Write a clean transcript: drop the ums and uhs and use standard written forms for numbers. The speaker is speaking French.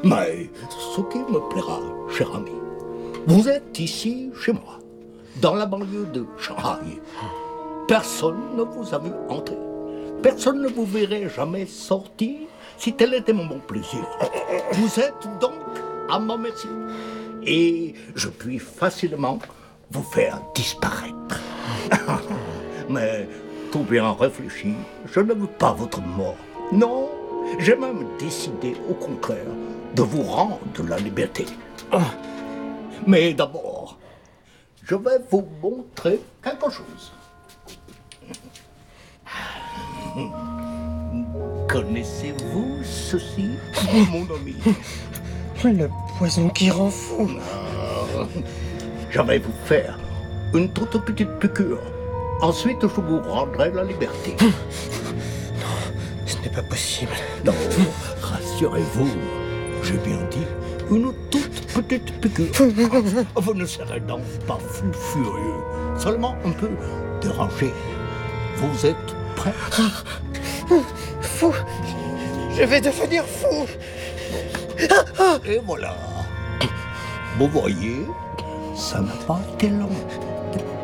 Mais ce qui me plaira, cher ami, vous êtes ici chez moi, dans la banlieue de Shanghai. Personne ne vous a vu entrer. Personne ne vous verrait jamais sortir si tel était mon bon plaisir. Vous êtes donc à ma merci. Et je puis facilement vous faire disparaître. Mais tout bien réfléchi, je ne veux pas votre mort. Non, j'ai même décidé, au contraire, de vous rendre la liberté. Mais d'abord, je vais vous montrer quelque chose. Connaissez-vous ceci, mon ami? Le poison qui rend fou. Je vais vous faire une toute petite piqûre. Ensuite, je vous rendrai la liberté. Non, ce n'est pas possible. Non, rassurez-vous, j'ai bien dit une toute petite piqûre. Vous ne serez donc pas fou furieux, seulement un peu dérangé. Vous êtes prêts? Fou. Je vais devenir fou. Et voilà. Vous voyez, ça n'a pas été long.